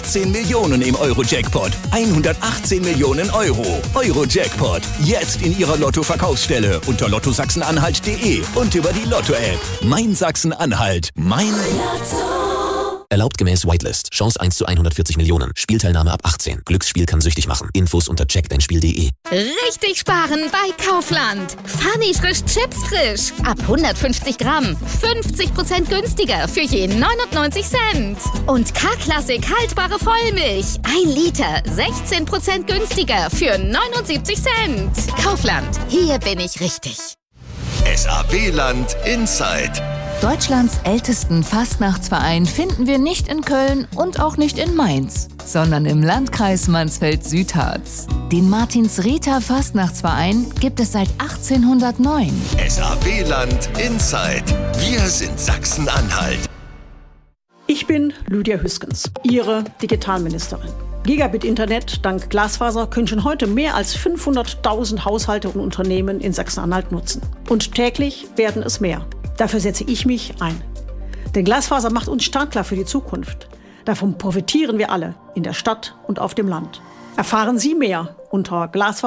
118 Millionen im Euro-Jackpot. 118 Millionen Euro. Euro-Jackpot. Jetzt in Ihrer Lotto-Verkaufsstelle unter lottosachsen-anhalt.de und über die Lotto-App. Mein Sachsen-Anhalt. Mein Lotto. Erlaubt gemäß Whitelist. Chance 1 zu 140 Millionen. Spielteilnahme ab 18. Glücksspiel kann süchtig machen. Infos unter checkdeinspiel.de. Richtig sparen bei Kaufland. Funny frisch Chips frisch. Ab 150 Gramm. 50% günstiger für je 99 Cent. Und K-Klassik haltbare Vollmilch. 1 Liter. 16% günstiger für 79 Cent. Kaufland. Hier bin ich richtig. SAW-Land Inside. Deutschlands ältesten Fastnachtsverein finden wir nicht in Köln und auch nicht in Mainz, sondern im Landkreis Mansfeld-Südharz. Den Martins-Rita Fastnachtsverein gibt es seit 1809. SAW-Land Inside. Wir sind Sachsen-Anhalt. Ich bin Lydia Hüskens, Ihre Digitalministerin. Gigabit-Internet dank Glasfaser können schon heute mehr als 500.000 Haushalte und Unternehmen in Sachsen-Anhalt nutzen. Und täglich werden es mehr. Dafür setze ich mich ein. Denn Glasfaser macht uns startklar für die Zukunft. Davon profitieren wir alle, in der Stadt und auf dem Land. Erfahren Sie mehr unter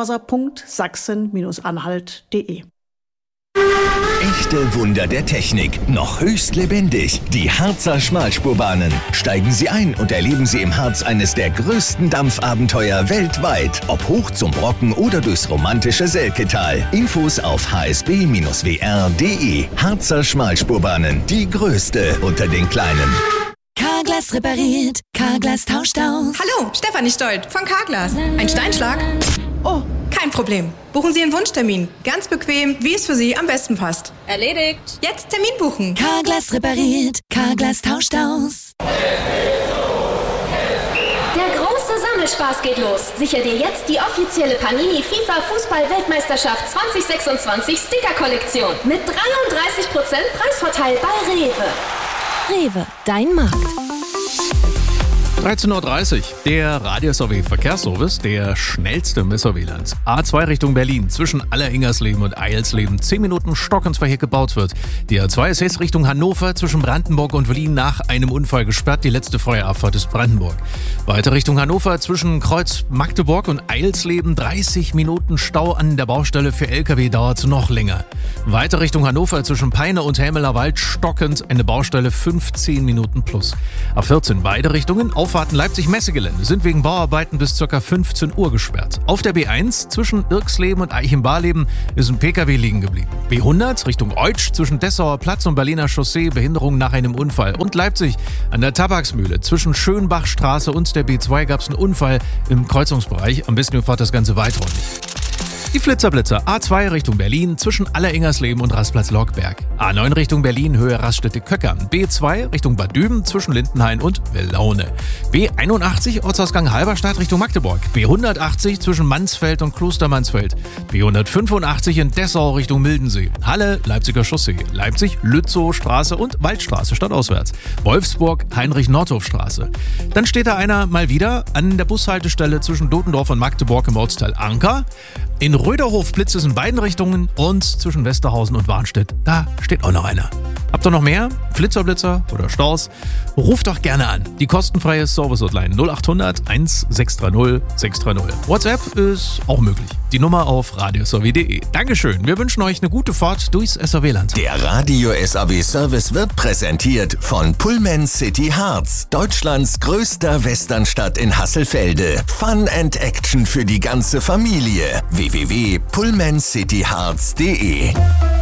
glasfaser.sachsen-anhalt.de. Echte Wunder der Technik, noch höchst lebendig. Die Harzer Schmalspurbahnen. Steigen Sie ein und erleben Sie im Harz eines der größten Dampfabenteuer weltweit. Ob hoch zum Brocken oder durchs romantische Selketal. Infos auf hsb-wr.de. Harzer Schmalspurbahnen, die größte unter den kleinen. Carglass repariert, Carglass tauscht aus. Hallo, Stefanie Stolt von Carglass. Ein Steinschlag? Oh, kein Problem. Buchen Sie einen Wunschtermin. Ganz bequem, wie es für Sie am besten passt. Erledigt. Jetzt Termin buchen. Carglass repariert, Carglass tauscht aus. Der große Sammelspaß geht los. Sicher dir jetzt die offizielle Panini FIFA Fußball-Weltmeisterschaft 2026 Sticker-Kollektion. Mit 33% Preisvorteil bei Rewe. Rewe, dein Markt. 13.30 Uhr, der Radio-SAW-Verkehrsservice, der schnellste im SAW-Land. A2 Richtung Berlin, zwischen Alleringersleben und Eilsleben, 10 Minuten stockend, weil hier gebaut wird. Die A2 ist jetzt Richtung Hannover, zwischen Brandenburg und Berlin nach einem Unfall gesperrt. Die letzte Feuerabfahrt ist Brandenburg. Weiter Richtung Hannover, zwischen Kreuz Magdeburg und Eilsleben, 30 Minuten Stau an der Baustelle. Für LKW dauert es noch länger. Weiter Richtung Hannover, zwischen Peine und Helmeler Wald, stockend, eine Baustelle, 15 Minuten plus. A14 beide Richtungen, Auffahrten Leipzig-Messegelände sind wegen Bauarbeiten bis ca. 15 Uhr gesperrt. Auf der B1 zwischen Irksleben und Eichenbarleben ist ein PKW liegen geblieben. B100 Richtung Eutsch zwischen Dessauer Platz und Berliner Chaussee, Behinderung nach einem Unfall. Und Leipzig an der Tabaksmühle zwischen Schönbachstraße und der B2 gab es einen Unfall im Kreuzungsbereich. Am besten ihr fahrt das Ganze weiträumig. Die Flitzerblitzer A2 Richtung Berlin zwischen Alleringersleben und Rastplatz-Lockberg. A9 Richtung Berlin Höhe Raststätte-Köckern. B2 Richtung Bad Düben zwischen Lindenhain und Willaune. B81 Ortsausgang Halberstadt Richtung Magdeburg. B180 zwischen Mansfeld und Klostermansfeld. B185 in Dessau Richtung Mildensee. Halle Leipziger Chaussee. Leipzig Lützow-Straße und Waldstraße stadtauswärts. Wolfsburg Heinrich-Nordhoff-Straße. Dann steht da einer mal wieder an der Bushaltestelle zwischen Dotendorf und Magdeburg im Ortsteil Anker. In Röderhof blitzt es in beiden Richtungen und zwischen Westerhausen und Warnstedt, da steht auch noch einer. Habt ihr noch mehr? Flitzer oder Staus? Ruft doch gerne an. Die kostenfreie Service-Hotline 0800 1630 630. WhatsApp ist auch möglich. Die Nummer auf radiosaw.de. Dankeschön. Wir wünschen euch eine gute Fahrt durchs SAW-Land. Der Radio-SAW-Service wird präsentiert von Pullman City Harz, Deutschlands größter Westernstadt in Hasselfelde. Fun and Action für die ganze Familie. www.pullmancityharz.de.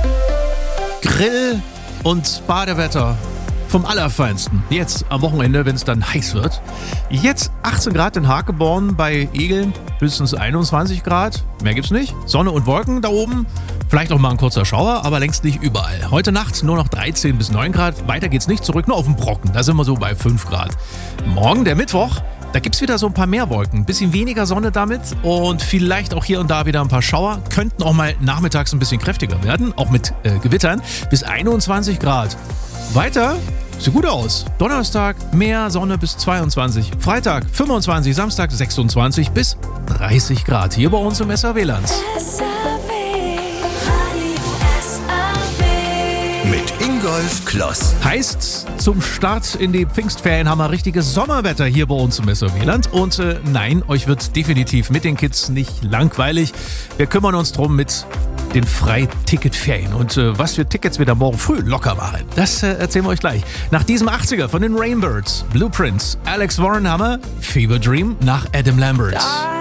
Grill und Badewetter vom Allerfeinsten. Jetzt am Wochenende, wenn es dann heiß wird. Jetzt 18 Grad in Hakeborn, bei Egeln höchstens 21 Grad. Mehr gibt's nicht. Sonne und Wolken da oben. Vielleicht auch mal ein kurzer Schauer, aber längst nicht überall. Heute Nacht nur noch 13 bis 9 Grad. Weiter geht's nicht, zurück nur auf den Brocken. Da sind wir so bei 5 Grad. Morgen, der Mittwoch, da gibt's wieder so ein paar mehr Wolken. Ein bisschen weniger Sonne damit und vielleicht auch hier und da wieder ein paar Schauer. Könnten auch mal nachmittags ein bisschen kräftiger werden, auch mit Gewittern. Bis 21 Grad. Weiter sieht gut aus. Donnerstag mehr Sonne bis 22. Freitag 25, Samstag 26 bis 30 Grad. Hier bei uns im SAW-Land. Mit Ingolf Rudolf Kloss. Heißt, zum Start in die Pfingstferien haben wir richtiges Sommerwetter hier bei uns im Messowieland. Und nein, euch wird definitiv mit den Kids nicht langweilig. Wir kümmern uns drum mit den Freiticketferien. Und was für Tickets wir da morgen früh locker machen, das erzählen wir euch gleich. Nach diesem 80er von den Rainbirds, Blueprints, Alex Warren Hammer, Fever Dream nach Adam Lambert.